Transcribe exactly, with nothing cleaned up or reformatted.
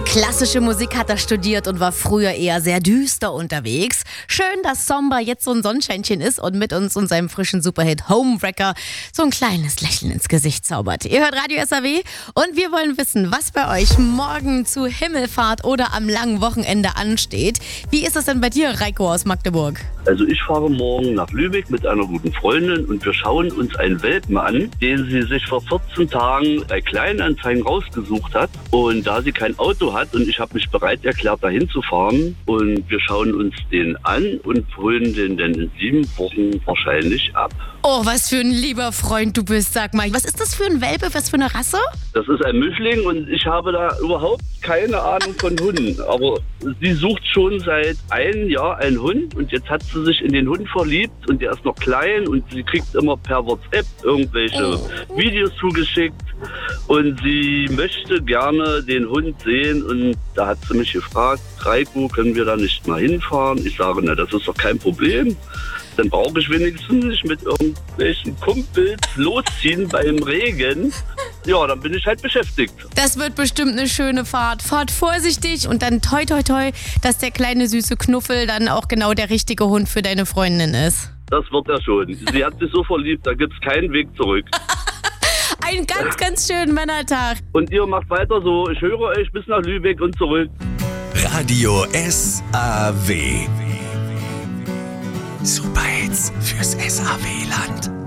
Klassische Musik hat er studiert und war früher eher sehr düster unterwegs. Schön, dass Somba jetzt so ein Sonnenscheinchen ist und mit uns und seinem frischen Superhit Homewrecker so ein kleines Lächeln ins Gesicht zaubert. Ihr hört Radio S A W und wir wollen wissen, was bei euch morgen zu Himmelfahrt oder am langen Wochenende ansteht. Wie ist es denn bei dir, Reiko aus Magdeburg? Also ich fahre morgen nach Lübeck mit einer guten Freundin und wir schauen uns einen Welpen an, den sie sich vor vierzehn Tagen bei Kleinanzeigen rausgesucht hat. Und da sie kein Auto hat und ich habe mich bereit erklärt, dahin zu fahren, und wir schauen uns den an und holen den dann in sieben Wochen wahrscheinlich ab. Oh, was für ein lieber Freund du bist, sag mal. Was ist das für ein Welpe, was für eine Rasse? Das ist ein Mischling und ich habe da überhaupt keine Ahnung von Hunden. Aber sie sucht schon seit einem Jahr einen Hund und jetzt hat sie sich in den Hund verliebt und der ist noch klein und sie kriegt immer per WhatsApp irgendwelche oh. Videos zugeschickt und sie möchte gerne den Hund sehen und da hat sie mich gefragt, Reiko, können wir da nicht mal hinfahren? Ich sage, na, das ist doch kein Problem. Dann brauche ich wenigstens nicht mit irgendwelchen Kumpels losziehen beim Regen. Ja, dann bin ich halt beschäftigt. Das wird bestimmt eine schöne Fahrt. Fahrt vorsichtig und dann toi toi toi, dass der kleine süße Knuffel dann auch genau der richtige Hund für deine Freundin ist. Das wird er schon. Sie hat sich so verliebt, da gibt es keinen Weg zurück. Einen ganz, ganz schönen Männertag. Und ihr macht weiter so. Ich höre euch bis nach Lübeck und zurück. Radio S A W. Superhits fürs S A W-Land.